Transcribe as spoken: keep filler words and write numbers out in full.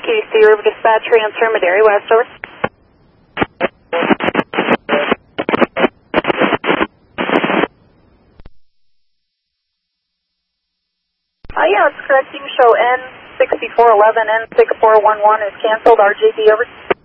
Q D C River Dispatch, transfer Madera West, over. Uh, yeah, that's correct. You can show N sixty-four eleven, N sixty-four eleven is canceled, R J B, over.